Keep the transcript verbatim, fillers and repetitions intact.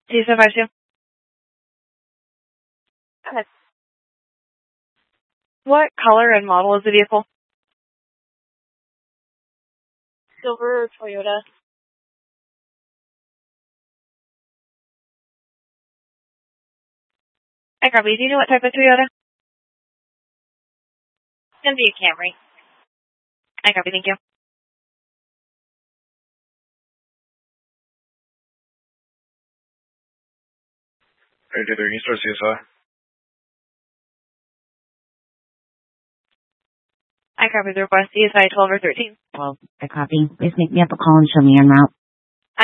T seven five two. Go ahead. What color and model is the vehicle? Silver or Toyota? I copy. Do you know what type of Toyota? It's going to be a Camry. I copy. Thank you. eight two three East or C S I? I copy the request. C S I twelve or thirteen. twelve. I copy. Please make me up a call and show me en route.